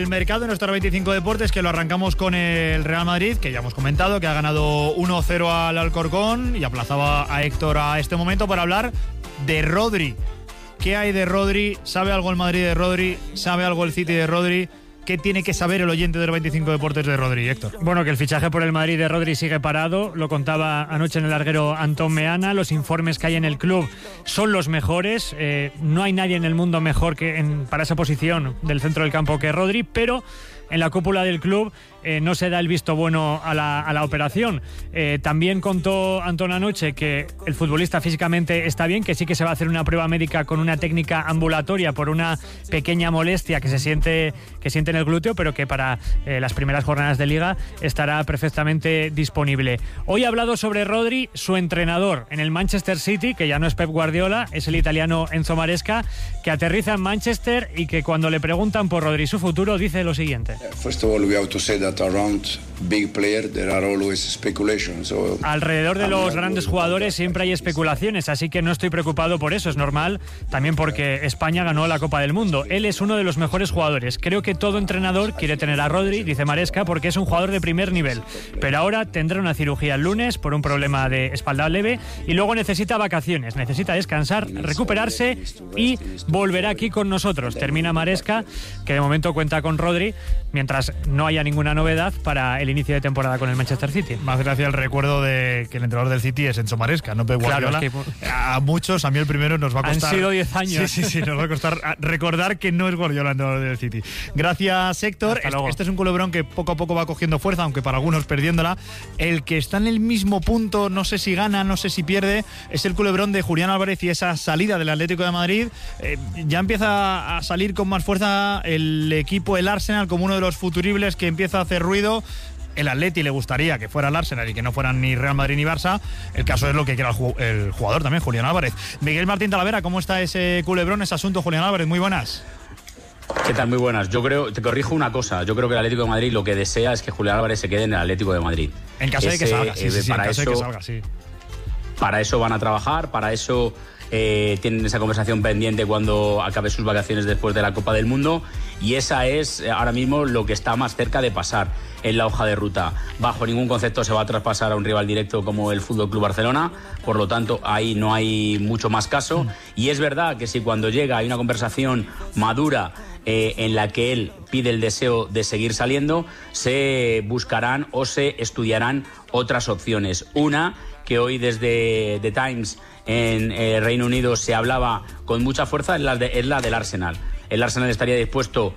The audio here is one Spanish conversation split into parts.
mercado en nuestro 25 Deportes, que lo arrancamos con el Real Madrid, que ya hemos comentado, que ha ganado 1-0 al Alcorcón y aplazaba a Héctor a este momento para hablar de Rodri. ¿Qué hay de Rodri? ¿Sabe algo el Madrid de Rodri? ¿Sabe algo el City de Rodri? ¿Qué tiene que saber el oyente del 25 Deportes de Rodri, Héctor? Bueno, que el fichaje por el Madrid de Rodri sigue parado. Lo contaba anoche en el larguero Antón Meana. Los informes que hay en el club son los mejores. No hay nadie en el mundo mejor para esa posición del centro del campo que Rodri, pero en la cúpula del club no se da el visto bueno a la operación. También contó Antón anoche que el futbolista físicamente está bien, que sí que se va a hacer una prueba médica con una técnica ambulatoria por una pequeña molestia que siente en el glúteo, pero que para las primeras jornadas de Liga estará perfectamente disponible. Hoy ha hablado sobre Rodri su entrenador en el Manchester City, que ya no es Pep Guardiola, es el italiano Enzo Maresca, que aterriza en Manchester y que cuando le preguntan por Rodri su futuro dice lo siguiente. First of all, we have to say that around big players there are always speculations. So alrededor de los grandes jugadores siempre hay especulaciones, así que no estoy preocupado por eso, es normal, también porque España ganó la Copa del Mundo. Él es uno de los mejores jugadores. Creo que todo entrenador quiere tener a Rodri, dice Maresca, porque es un jugador de primer nivel. Pero ahora tendrá una cirugía el lunes por un problema de espalda leve y luego necesita vacaciones, necesita descansar, recuperarse y volverá aquí con nosotros. Termina Maresca, que de momento cuenta con Rodri, mientras no haya ninguna novedad para el inicio de temporada con el Manchester City. Más gracia el recuerdo de que el entrenador del City es Enzo Maresca, no Pep Guardiola. Claro, es que a muchos, a mí el primero nos va a costar. Han sido 10 años. Sí, nos va a costar recordar que no es Guardiola el entrenador del City. Gracias, Héctor. Este es un culebrón que poco a poco va cogiendo fuerza, aunque para algunos perdiéndola. El que está en el mismo punto, no sé si gana, no sé si pierde, es el culebrón de Julián Álvarez y esa salida del Atlético de Madrid. Ya empieza a salir con más fuerza el equipo, el Arsenal, como uno de los futuribles que empieza a hacer ruido. El Atleti le gustaría que fuera el Arsenal y que no fueran ni Real Madrid ni Barça. El caso es lo que quiera el jugador también, Julián Álvarez. Miguel Martín Talavera, ¿cómo está ese culebrón, ese asunto, Julián Álvarez? Muy buenas. ¿Qué tal? Muy buenas. Yo creo, te corrijo una cosa, yo creo que el Atlético de Madrid lo que desea es que Julián Álvarez se quede en el Atlético de Madrid. En caso de que salga, sí. Para eso van a trabajar, para eso tienen esa conversación pendiente cuando acabe sus vacaciones después de la Copa del Mundo, y esa es ahora mismo lo que está más cerca de pasar en la hoja de ruta. Bajo ningún concepto se va a traspasar a un rival directo como el FC Barcelona, por lo tanto ahí no hay mucho más caso. Y es verdad que si cuando llega hay una conversación madura en la que él pide el deseo de seguir saliendo, se buscarán o se estudiarán otras opciones. Una que hoy desde The Times en Reino Unido se hablaba con mucha fuerza es la del Arsenal. El Arsenal estaría dispuesto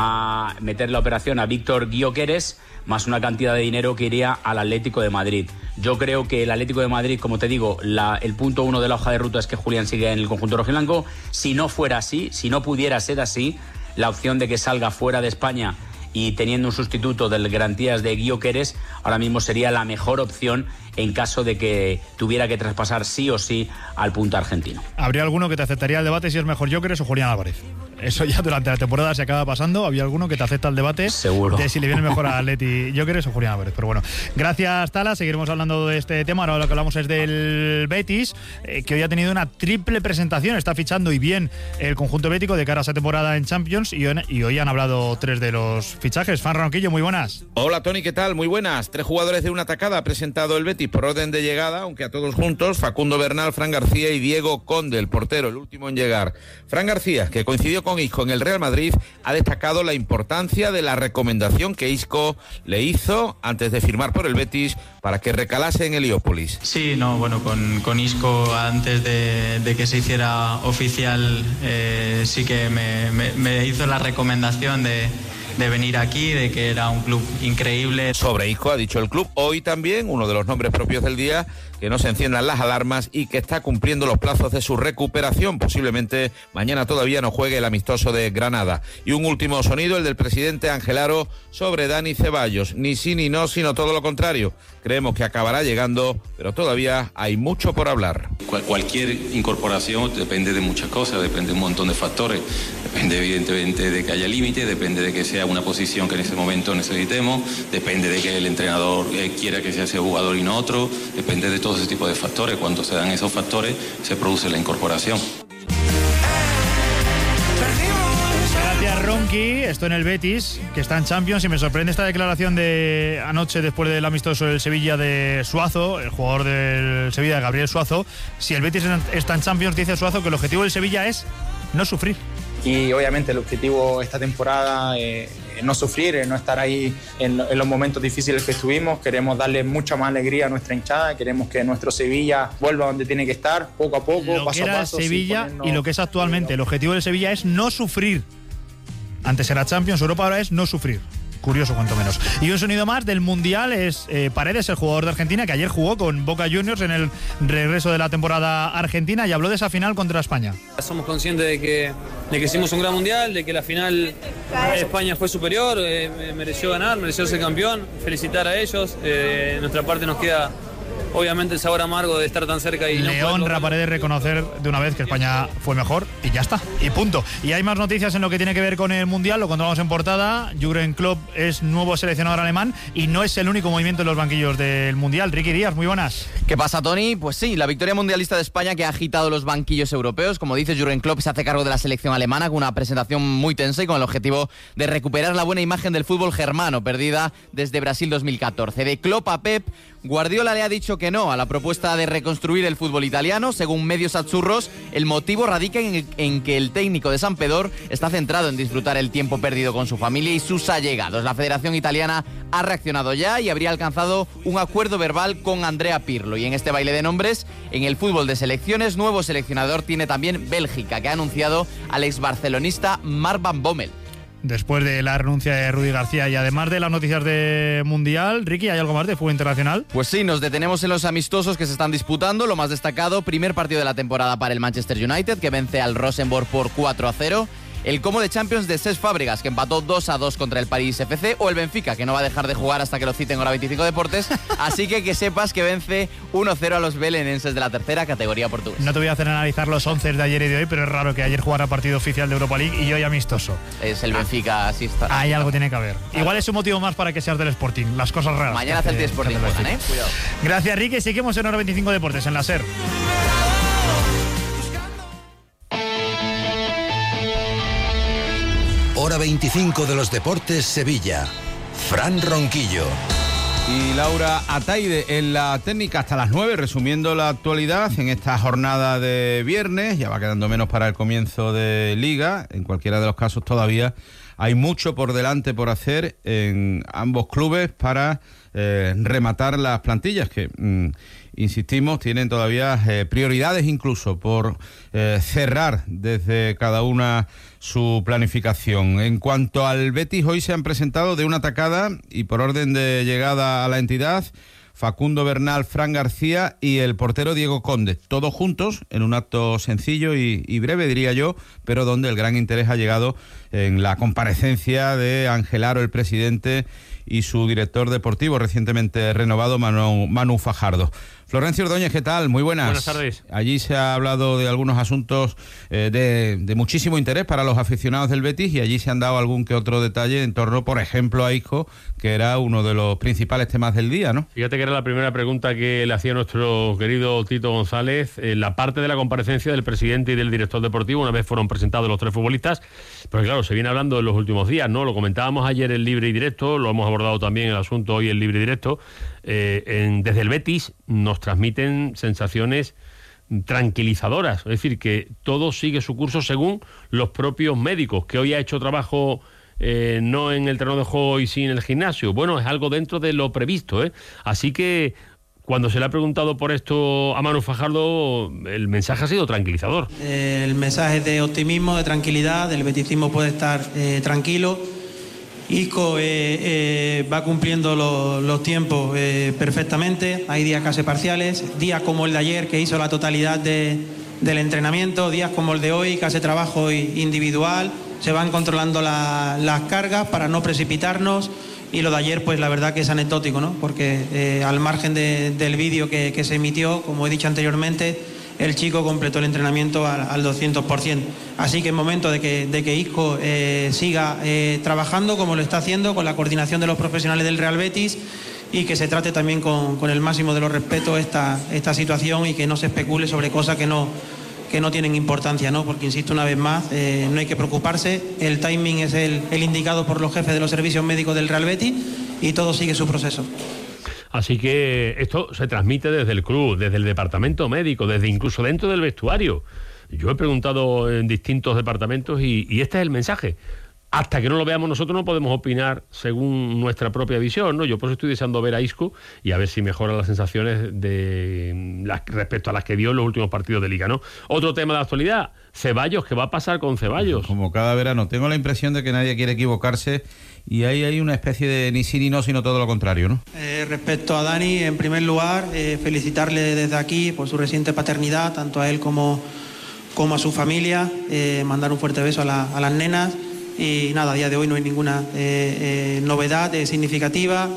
a meter la operación a Víctor Gyökeres más una cantidad de dinero que iría al Atlético de Madrid. Yo creo que el Atlético de Madrid, como te digo, el punto 1 de la hoja de ruta es que Julián siga en el conjunto rojiblanco. Si no fuera así, si no pudiera ser así, la opción de que salga fuera de España y teniendo un sustituto de garantías de Gyökeres, ahora mismo sería la mejor opción en caso de que tuviera que traspasar sí o sí al punto argentino. ¿Habría alguno que te aceptaría el debate si es mejor Gyökeres o Julián Álvarez? Eso ya durante la temporada se acaba pasando. ¿Había alguno que te acepta el debate? Seguro. De si le viene mejor a Atleti Gyökeres o Julián Álvarez. Pero bueno, gracias, Tala. Seguiremos hablando de este tema. Ahora lo que hablamos es del Betis, que hoy ha tenido una triple presentación. Está fichando y bien el conjunto bético de cara a esa temporada en Champions, y hoy han hablado 3 de los fichajes. Fran Ronquillo, muy buenas. Hola, Tony, ¿qué tal? Muy buenas. 3 jugadores de una tacada ha presentado el Betis por orden de llegada, aunque a todos juntos: Facundo Bernal, Fran García y Diego Conde, el portero, el último en llegar. Fran García, que coincidió con Isco en el Real Madrid, ha destacado la importancia de la recomendación que Isco le hizo antes de firmar por el Betis para que recalase en Heliópolis. Sí, no, bueno, con Isco antes de que se hiciera oficial, sí que me hizo la recomendación de venir aquí, de que era un club increíble. Sobre Isco ha dicho el club hoy también, uno de los nombres propios del día, que no se enciendan las alarmas y que está cumpliendo los plazos de su recuperación. Posiblemente mañana todavía no juegue el amistoso de Granada. Y un último sonido, el del presidente Ángel Aro sobre Dani Ceballos. Ni sí ni no, sino todo lo contrario. Creemos que acabará llegando, pero todavía hay mucho por hablar. Cualquier incorporación depende de muchas cosas, depende de un montón de factores. Depende evidentemente de que haya límite, depende de que sea una posición que en ese momento necesitemos, depende de que el entrenador quiera que sea ese jugador y no otro, depende de todo ese tipo de factores. Cuando se dan esos factores se produce la incorporación. Gracias, Ronqui. Ricky, esto en el Betis, que está en Champions, y me sorprende esta declaración de anoche después del amistoso del Sevilla de Suazo, el jugador del Sevilla, Gabriel Suazo. Si el Betis está en Champions, dice Suazo que el objetivo del Sevilla es no sufrir. Y obviamente el objetivo esta temporada es no sufrir, no estar ahí en los momentos difíciles que estuvimos. Queremos darle mucha más alegría a nuestra hinchada, queremos que nuestro Sevilla vuelva donde tiene que estar, poco a poco, lo paso que era a paso. Sevilla y lo que es actualmente. El objetivo del Sevilla es no sufrir. Antes era Champions, Europa, ahora es no sufrir. Curioso, cuanto menos. Y un sonido más del Mundial es Paredes, el jugador de Argentina, que ayer jugó con Boca Juniors en el regreso de la temporada argentina y habló de esa final contra España. Somos conscientes de que hicimos un gran Mundial, de que la final España fue superior, mereció ganar, mereció ser campeón. Felicitar a ellos. Nuestra parte nos queda obviamente el sabor amargo de estar tan cerca. Y le honra a Paredes reconocer de una vez que España fue mejor y ya está, y punto. Y hay más noticias en lo que tiene que ver con el Mundial, lo contamos en portada. Jürgen Klopp es nuevo seleccionador alemán y no es el único movimiento en los banquillos del Mundial. Ricky Díaz, muy buenas. ¿Qué pasa, Tony? Pues sí, la victoria mundialista de España que ha agitado los banquillos europeos. Como dices, Jürgen Klopp se hace cargo de la selección alemana con una presentación muy tensa y con el objetivo de recuperar la buena imagen del fútbol germano, perdida desde Brasil 2014. De Klopp a Pep, Guardiola le ha dicho que no a la propuesta de reconstruir el fútbol italiano. Según medios azzurros, el motivo radica en que el técnico de Sampdoria está centrado en disfrutar el tiempo perdido con su familia y sus allegados. La Federación Italiana ha reaccionado ya y habría alcanzado un acuerdo verbal con Andrea Pirlo. Y en este baile de nombres, en el fútbol de selecciones, nuevo seleccionador tiene también Bélgica, que ha anunciado al exbarcelonista Marc Van Bommel. Después de la renuncia de Rudy García y además de las noticias de Mundial, Ricky, ¿hay algo más de fútbol internacional? Pues sí, nos detenemos en los amistosos que se están disputando. Lo más destacado, primer partido de la temporada para el Manchester United, que vence al Rosenborg por 4-0. El Como de Champions de Cesc Fábregas, que empató 2-2 contra el París FC, o el Benfica, que no va a dejar de jugar hasta que lo citen Hora 25 Deportes. Así que sepas que vence 1-0 a los belenenses de la tercera categoría portuguesa. No te voy a hacer analizar los 11 de ayer y de hoy, pero es raro que ayer jugara partido oficial de Europa League y hoy amistoso. Es el Benfica, así está. Ahí algo tiene que haber. Igual es un motivo más para que seas del Sporting, las cosas raras. Mañana Celtic Sporting juegan, Cuidado. Gracias, Ricky. Seguimos en Hora 25 Deportes, en la SER. Hora 25 de los Deportes Sevilla. Fran Ronquillo. Y Laura Ataide en la técnica hasta las 9, resumiendo la actualidad en esta jornada de viernes. Ya va quedando menos para el comienzo de Liga. En cualquiera de los casos todavía hay mucho por delante por hacer en ambos clubes para rematar las plantillas que, insistimos, tienen todavía prioridades incluso por cerrar desde cada una su planificación. En cuanto al Betis, hoy se han presentado de una tacada y por orden de llegada a la entidad Facundo Bernal, Fran García y el portero Diego Conde, todos juntos en un acto sencillo y breve, diría yo, pero donde el gran interés ha llegado en la comparecencia de Ángel Aro, el presidente, y su director deportivo recientemente renovado, Manu Fajardo. Florencio Ordóñez, ¿qué tal? Muy buenas. Buenas tardes. Allí se ha hablado de algunos asuntos de muchísimo interés para los aficionados del Betis y allí se han dado algún que otro detalle en torno, por ejemplo, a Isco, que era uno de los principales temas del día, ¿no? Fíjate que era la primera pregunta que le hacía nuestro querido Tito González, la parte de la comparecencia del presidente y del director deportivo, una vez fueron presentados los tres futbolistas, pero claro, se viene hablando en los últimos días, ¿no? Lo comentábamos ayer en Libre y Directo, lo hemos abordado también el asunto hoy en Libre y Directo. Desde el Betis nos transmiten sensaciones tranquilizadoras, es decir, que todo sigue su curso según los propios médicos, que hoy ha hecho trabajo no en el terreno de juego y sí en el gimnasio. Bueno, es algo dentro de lo previsto, ¿eh? Así que cuando se le ha preguntado por esto a Manu Fajardo, el mensaje ha sido tranquilizador. El mensaje de optimismo, de tranquilidad, del beticismo puede estar tranquilo. Isco va cumpliendo los tiempos perfectamente. Hay días casi parciales, días como el de ayer que hizo la totalidad del entrenamiento, días como el de hoy que hace trabajo individual. Se van controlando las cargas para no precipitarnos. Y lo de ayer, pues la verdad que es anecdótico, ¿no? Porque al margen del vídeo que se emitió, como he dicho anteriormente, el chico completó el entrenamiento al 200%. Así que es momento de que Isco siga trabajando como lo está haciendo, con la coordinación de los profesionales del Real Betis, y que se trate también con el máximo de los respetos esta situación y que no se especule sobre cosas que no no tienen importancia, ¿no? Porque, insisto una vez más, no hay que preocuparse, el timing es el indicado por los jefes de los servicios médicos del Real Betis y todo sigue su proceso. Así que esto se transmite desde el club, desde el departamento médico, desde incluso dentro del vestuario. Yo he preguntado en distintos departamentos y este es el mensaje. Hasta que no lo veamos nosotros no podemos opinar según nuestra propia visión, ¿no? Yo por eso estoy deseando ver a Isco y a ver si mejora las sensaciones respecto a las que dio en los últimos partidos de Liga, ¿no? Otro tema de actualidad, Ceballos, ¿qué va a pasar con Ceballos? Como cada verano, tengo la impresión de que nadie quiere equivocarse y ahí hay una especie de ni sí ni no, sino todo lo contrario, ¿no? Respecto a Dani, en primer lugar, felicitarle desde aquí por su reciente paternidad, tanto a él como a su familia, mandar un fuerte beso a las nenas. Y nada, a día de hoy no hay ninguna novedad significativa.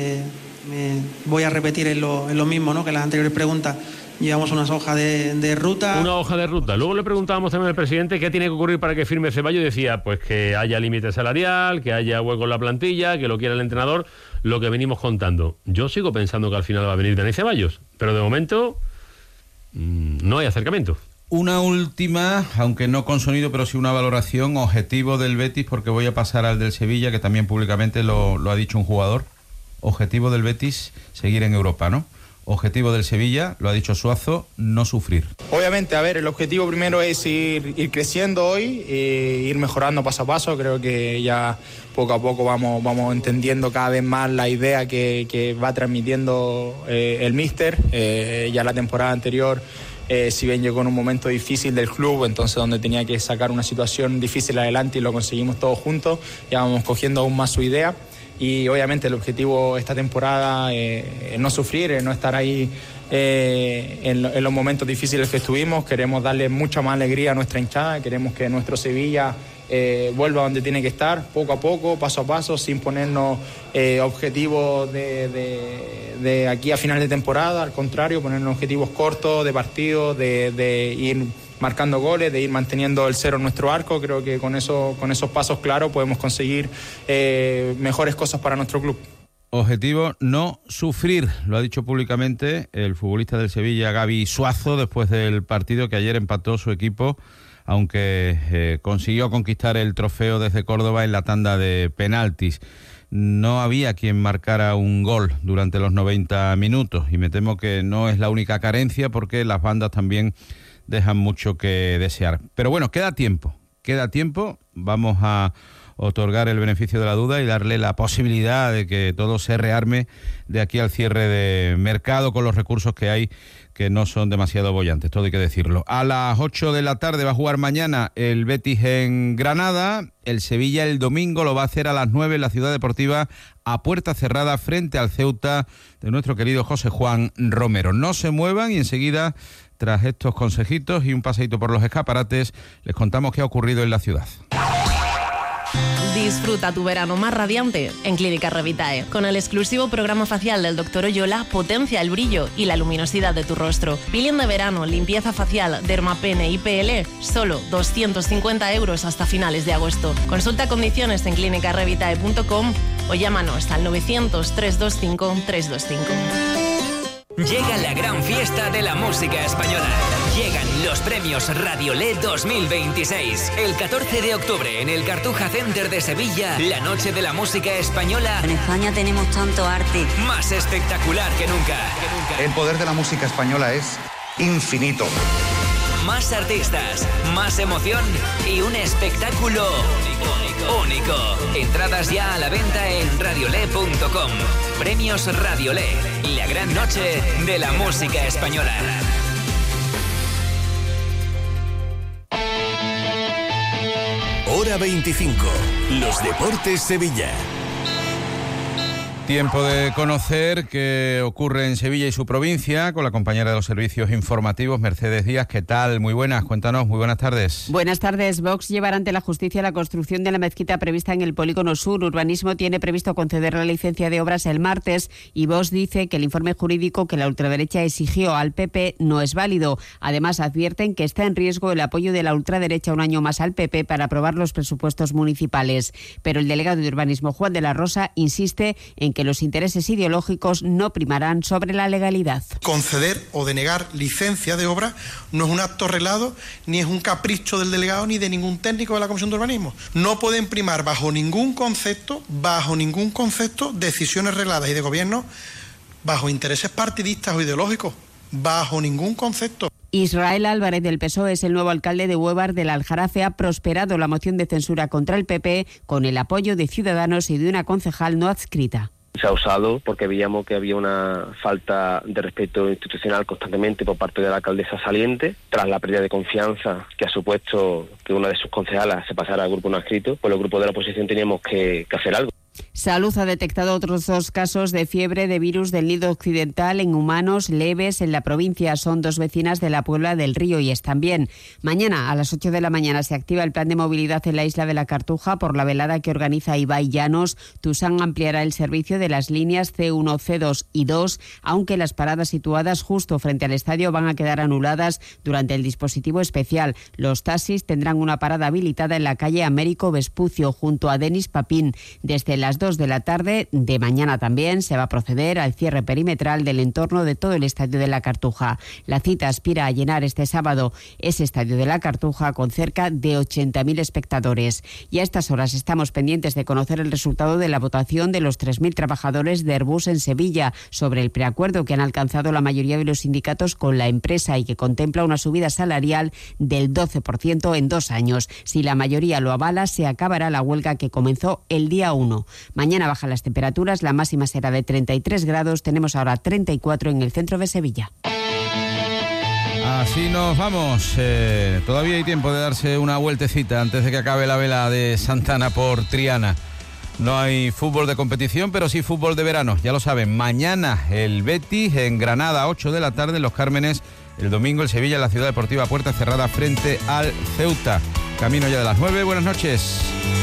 Voy a repetir en lo mismo, ¿no?, que las anteriores preguntas. Llevamos unas hojas de ruta. Una hoja de ruta. Luego le preguntábamos también al presidente qué tiene que ocurrir para que firme Ceballos y decía pues que haya límite salarial, que haya hueco en la plantilla, que lo quiera el entrenador, lo que venimos contando. Yo sigo pensando que al final va a venir Dani Ceballos, pero de momento no hay acercamiento. Una última, aunque no con sonido, pero sí una valoración, objetivo del Betis, porque voy a pasar al del Sevilla, que también públicamente lo ha dicho un jugador. Objetivo del Betis, seguir en Europa, ¿no? Objetivo del Sevilla, lo ha dicho Suazo, no sufrir. Obviamente, a ver, el objetivo primero es ir creciendo hoy, ir mejorando paso a paso. Creo que ya poco a poco vamos entendiendo cada vez más la idea que va transmitiendo el míster. Ya la temporada anterior, si bien llegó en un momento difícil del club, entonces donde tenía que sacar una situación difícil adelante y lo conseguimos todos juntos, ya vamos cogiendo aún más su idea. Y obviamente el objetivo esta temporada es no sufrir, no estar ahí en los momentos difíciles que estuvimos. Queremos darle mucha más alegría a nuestra hinchada, queremos que nuestro Sevilla vuelva donde tiene que estar, poco a poco, paso a paso, sin ponernos objetivos de aquí a final de temporada. Al contrario, ponernos objetivos cortos de partido, de ir marcando goles, de ir manteniendo el cero en nuestro arco. Creo que con esos pasos claros podemos conseguir mejores cosas para nuestro club. Objetivo no sufrir, lo ha dicho públicamente el futbolista del Sevilla, Gaby Suazo, después del partido que ayer empató su equipo, aunque consiguió conquistar el trofeo desde Córdoba en la tanda de penaltis. No había quien marcara un gol durante los 90 minutos y me temo que no es la única carencia, porque las bandas también dejan mucho que desear. Pero bueno, queda tiempo. Vamos a otorgar el beneficio de la duda y darle la posibilidad de que todo se rearme de aquí al cierre de mercado con los recursos que hay, que no son demasiado bollantes, todo hay que decirlo. A las 8 de la tarde va a jugar mañana el Betis en Granada. El Sevilla el domingo lo va a hacer a las 9 en la Ciudad Deportiva, a puerta cerrada, frente al Ceuta de nuestro querido José Juan Romero. No se muevan y enseguida, tras estos consejitos y un paseíto por los escaparates, les contamos qué ha ocurrido en la ciudad. Disfruta tu verano más radiante en Clínica Revitae. Con el exclusivo programa facial del Dr. Oyola, potencia el brillo y la luminosidad de tu rostro. Peeling de verano, limpieza facial, dermapene y PL, solo 250 € hasta finales de agosto. Consulta condiciones en clinicarevitae.com o llámanos al 900 325 325. Llega la gran fiesta de la música española. Llegan los premios Radiolé 2026. El 14 de octubre en el Cartuja Center de Sevilla, la noche de la música española. En España tenemos tanto arte. Más espectacular que nunca. El poder de la música española es infinito. Más artistas, más emoción y un espectáculo único. Entradas ya a la venta en radiolé.com. Premios Radiolé, la gran noche de la música española. Hora 25. Los Deportes Sevilla. Tiempo de conocer qué ocurre en Sevilla y su provincia con la compañera de los servicios informativos, Mercedes Díaz. ¿Qué tal? Muy buenas, cuéntanos, muy buenas tardes. Buenas tardes. Vox llevará ante la justicia la construcción de la mezquita prevista en el Polígono Sur. Urbanismo tiene previsto conceder la licencia de obras el martes y Vox dice que el informe jurídico que la ultraderecha exigió al PP no es válido. Además, advierten que está en riesgo el apoyo de la ultraderecha un año más al PP para aprobar los presupuestos municipales. Pero el delegado de Urbanismo, Juan de la Rosa, insiste en que que los intereses ideológicos no primarán sobre la legalidad. Conceder o denegar licencia de obra no es un acto arreglado, ni es un capricho del delegado ni de ningún técnico de la Comisión de Urbanismo. No pueden primar bajo ningún concepto, decisiones regladas y de gobierno bajo intereses partidistas o ideológicos, bajo ningún concepto. Israel Álvarez del PSOE es el nuevo alcalde de Huévar del Aljarafe. Ha prosperado la moción de censura contra el PP con el apoyo de Ciudadanos y de una concejal no adscrita. Se ha usado porque veíamos que había una falta de respeto institucional constantemente por parte de la alcaldesa saliente, tras la pérdida de confianza que ha supuesto que una de sus concejalas se pasara al grupo no adscrito, pues los grupos de la oposición teníamos que hacer algo. Salud ha detectado otros 2 casos de fiebre de virus del nido occidental en humanos leves en la provincia. Son 2 vecinas de la Puebla del Río y están bien. Mañana a las 8 de la mañana se activa el plan de movilidad en la isla de la Cartuja por la velada que organiza Ibai Llanos. Tusán ampliará el servicio de las líneas C1, C2 y 2, aunque las paradas situadas justo frente al estadio van a quedar anuladas durante el dispositivo especial. Los taxis tendrán una parada habilitada en la calle Américo Vespucio junto a Denis Papín. Desde las 2 de la tarde de mañana también se va a proceder al cierre perimetral del entorno de todo el estadio de la Cartuja. La cita aspira a llenar este sábado ese estadio de la Cartuja con cerca de 80.000 espectadores. Y a estas horas estamos pendientes de conocer el resultado de la votación de los 3.000 trabajadores de Airbus en Sevilla sobre el preacuerdo que han alcanzado la mayoría de los sindicatos con la empresa y que contempla una subida salarial del 12% en 2 años. Si la mayoría lo avala, se acabará la huelga que comenzó el día 1. Mañana bajan las temperaturas, la máxima será de 33 grados, tenemos ahora 34 en el centro de Sevilla. Así nos vamos. Todavía hay tiempo de darse una vueltecita antes de que acabe la vela de Santana por Triana. No hay fútbol de competición, pero sí fútbol de verano. Ya lo saben, mañana el Betis en Granada, 8 de la tarde en Los Cármenes. El domingo el Sevilla en la Ciudad Deportiva Puerta Cerrada frente al Ceuta. Camino ya de las 9. Buenas noches.